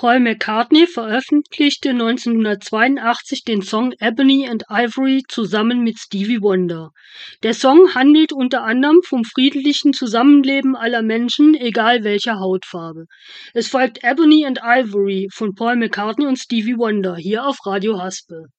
Paul McCartney veröffentlichte 1982 den Song "Ebony and Ivory" zusammen mit Stevie Wonder. Der Song handelt unter anderem vom friedlichen Zusammenleben aller Menschen, egal welcher Hautfarbe. Es folgt "Ebony and Ivory" von Paul McCartney und Stevie Wonder hier auf Radio Haspel.